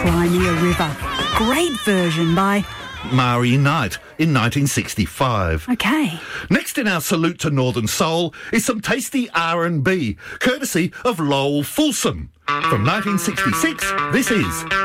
Crimea River. Great version by... Mari Knight in 1965. OK. Next in our salute to Northern Soul is some tasty R&B, courtesy of Lowell Fulsom. From 1966, this is